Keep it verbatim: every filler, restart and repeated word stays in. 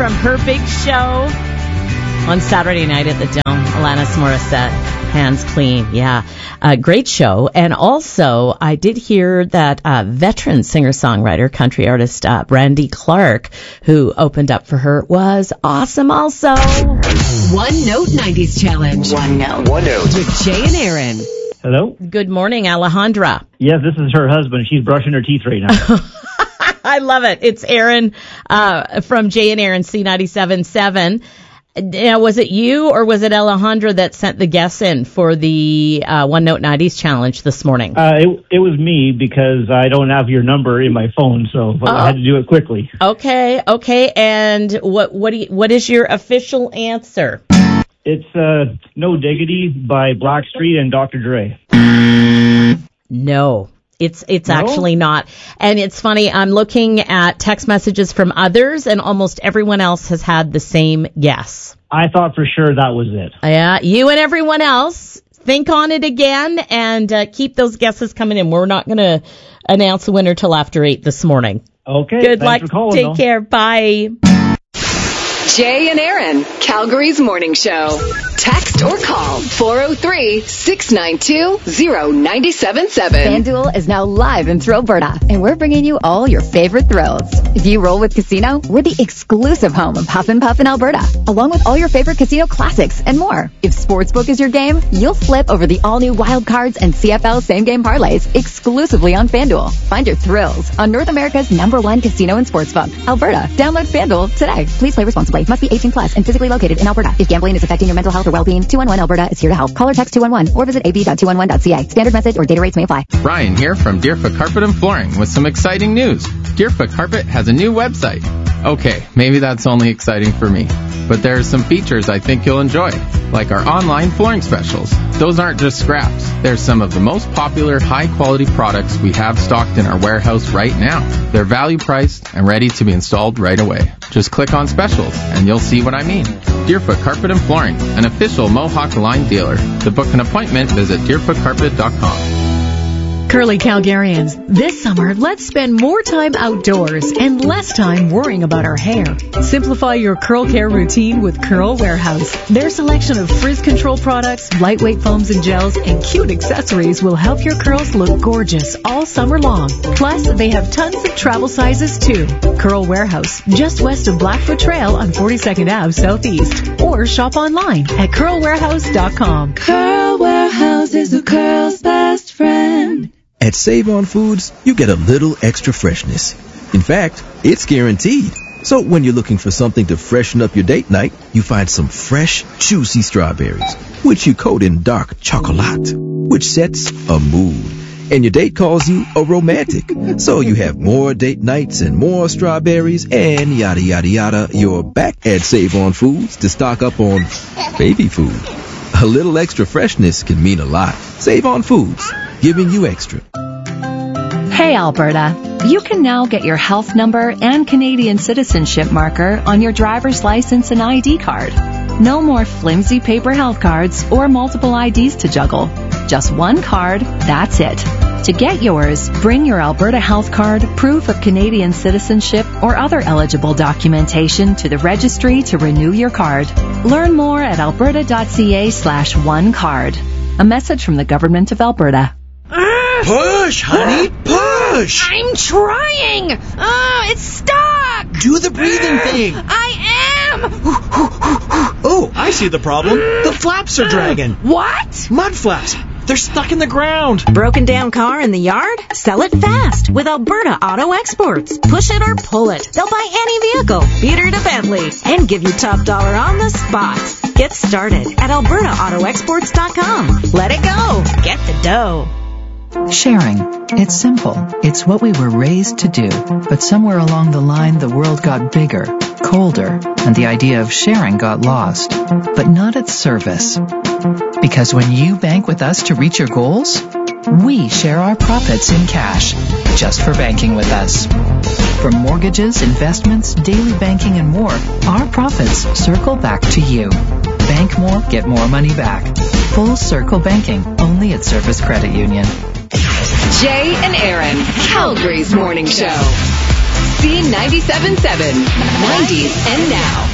from her big show on Saturday night at the Dome. Alanis Morissette, Hands Clean. Yeah, a great show. And also, I did hear that uh, veteran singer-songwriter, country artist uh, Brandy Clark, who opened up for her, was awesome also. One Note nineties Challenge. One Note. One Note. With Jay and Aaron. Hello? Good morning, Alejandra. Yes, this is her husband. She's brushing her teeth right now. I love it. It's Aaron uh, from Jay and Aaron C ninety-seven point seven. Now, was it you or was it Alejandra that sent the guests in for the uh, One Note nineties Challenge this morning? Uh, it, it was me because I don't have your number in my phone, so Oh. I had to do it quickly. Okay, okay. And what what do you, what is your official answer? It's uh, No Diggity by Blackstreet and Doctor Dre. No. It's it's No? actually not. And it's funny, I'm looking at text messages from others, and almost everyone else has had the same guess. I thought for sure that was it. Yeah, you and everyone else, think on it again and uh, keep those guesses coming in. We're not going to announce the winner till after eight this morning. Okay, Good thanks luck. for calling, Take though. care. Bye. Jay and Aaron, Calgary's morning show. Text or call four oh three, six nine two, oh nine seven seven. FanDuel is now live in Thrillberta, and we're bringing you all your favorite thrills. If you roll with Casino, we're the exclusive home of Huff and Puff in Alberta, along with all your favorite casino classics and more. If Sportsbook is your game, you'll flip over the all-new Wild Cards and C F L same-game parlays exclusively on FanDuel. Find your thrills on North America's number one casino and sportsbook, Alberta. Download FanDuel today. Please play responsibly. Must be eighteen plus and physically located in Alberta. If gambling is affecting your mental health or well-being, two one one Alberta is here to help. Call or text two one one or visit a b dot two one one dot c a. Standard message or data rates may apply. Ryan here from Deerfoot Carpet and Flooring with some exciting news. Deerfoot Carpet has a new website. Okay, maybe that's only exciting for me, but there are some features I think you'll enjoy, like our online flooring specials. Those aren't just scraps. They're some of the most popular high-quality products we have stocked in our warehouse right now. They're value-priced and ready to be installed right away. Just click on specials and you'll see what I mean. Deerfoot Carpet and Flooring, an official Mohawk Line dealer. To book an appointment, visit deerfoot carpet dot com. Curly Calgarians, this summer, let's spend more time outdoors and less time worrying about our hair. Simplify your curl care routine with Curl Warehouse. Their selection of frizz control products, lightweight foams and gels, and cute accessories will help your curls look gorgeous all summer long. Plus, they have tons of travel sizes too. Curl Warehouse, just west of Blackfoot Trail on forty-second Avenue Southeast. Or shop online at curl warehouse dot com. Curl Warehouse is a curl's best friend. At Save-On Foods, you get a little extra freshness. In fact, it's guaranteed. So when you're looking for something to freshen up your date night, you find some fresh, juicy strawberries, which you coat in dark chocolate, which sets a mood. And your date calls you a romantic. So you have more date nights and more strawberries and yada yada yada. You're back at Save-On Foods to stock up on baby food. A little extra freshness can mean a lot. Save-On Foods, giving you extra. Hey Alberta, you can now get your health number and Canadian citizenship marker on your driver's license and I D card. No more flimsy paper health cards or multiple I Ds to juggle. Just one card, that's it. To get yours, bring your Alberta health card, proof of Canadian citizenship, or other eligible documentation to the registry to renew your card. Learn more at alberta.ca slash one card. A message from the Government of Alberta. Push, honey, push! I'm trying! Oh, it's stuck! Do the breathing thing! I am! Oh, I see the problem. The flaps are dragging. What? Mud flaps. They're stuck in the ground. Broken down car in the yard? Sell it fast with Alberta Auto Exports. Push it or pull it. They'll buy any vehicle, Peter to Bentley, and give you top dollar on the spot. Get started at alberta auto exports dot com. Let it go. Get the dough. Sharing. It's simple. It's what we were raised to do. But somewhere along the line, the world got bigger, colder, and the idea of sharing got lost. But not at Service. Because when you bank with us to reach your goals, we share our profits in cash, just for banking with us. From mortgages, investments, daily banking, and more, our profits circle back to you. Bank more, get more money back. Full Circle Banking, only at Service Credit Union. Jay and Aaron, Calgary's morning show. Z ninety-seven point seven, nineties and now.